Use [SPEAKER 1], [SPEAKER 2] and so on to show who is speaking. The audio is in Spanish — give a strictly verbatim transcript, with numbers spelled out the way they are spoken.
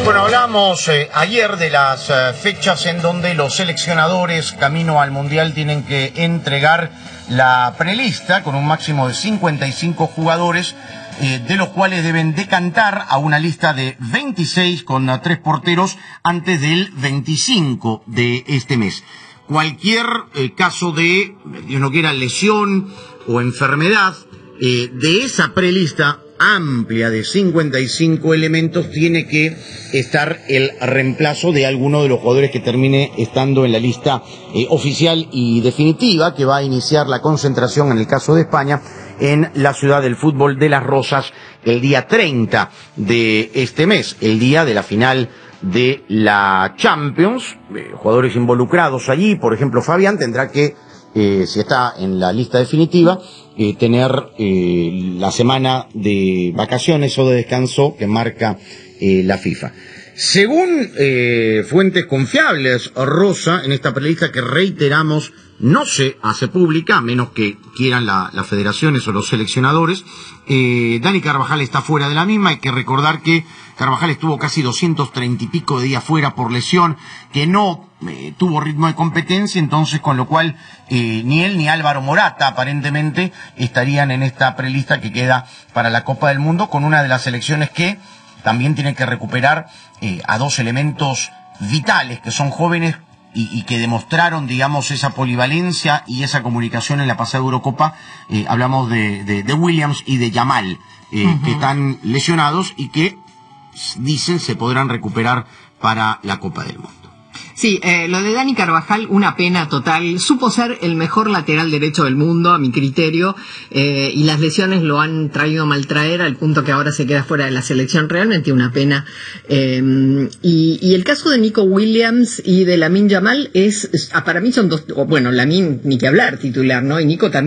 [SPEAKER 1] Bueno, hablamos eh, ayer de las eh, fechas en donde los seleccionadores camino al Mundial tienen que entregar la prelista con un máximo de cincuenta y cinco jugadores, eh, de los cuales deben decantar a una lista de veintiséis con uh, tres porteros antes del veinticinco de este mes. Cualquier eh, caso de, Dios no quiera, lesión o enfermedad eh, de esa prelista amplia de cincuenta y cinco elementos, tiene que estar el reemplazo de alguno de los jugadores que termine estando en la lista eh, oficial y definitiva, que va a iniciar la concentración, en el caso de España, en la ciudad del fútbol de Las Rozas el día treinta de este mes, el día de la final de la Champions. Eh, jugadores involucrados allí, por ejemplo Fabián, tendrá que, eh, si está en la lista definitiva, Eh, tener eh, la semana de vacaciones o de descanso que marca eh, la FIFA. Según eh, fuentes confiables, Rosa, en esta prelista que reiteramos no se hace pública, a menos que quieran la, las federaciones o los seleccionadores, eh, Dani Carvajal está fuera de la misma. Hay que recordar que Carvajal estuvo casi doscientos treinta y pico de días fuera por lesión, que no eh, tuvo ritmo de competencia, entonces con lo cual eh, ni él ni Álvaro Morata aparentemente estarían en esta prelista que queda para la Copa del Mundo, con una de las selecciones que también tiene que recuperar eh, a dos elementos vitales, que son jóvenes y, y que demostraron, digamos, esa polivalencia y esa comunicación en la pasada Eurocopa. Eh, hablamos de, de, de Williams y de Yamal, eh, uh-huh. que están lesionados y que dicen se podrán recuperar para la Copa del Mundo.
[SPEAKER 2] Sí, eh, lo de Dani Carvajal, una pena total. Supo ser el mejor lateral derecho del mundo, a mi criterio, eh, y las lesiones lo han traído a maltraer al punto que ahora se queda fuera de la selección. Realmente una pena. Eh, y, y el caso de Nico Williams y de Lamine Yamal es, es, para mí son dos, bueno, Lamine ni que hablar, titular, ¿no? Y Nico también.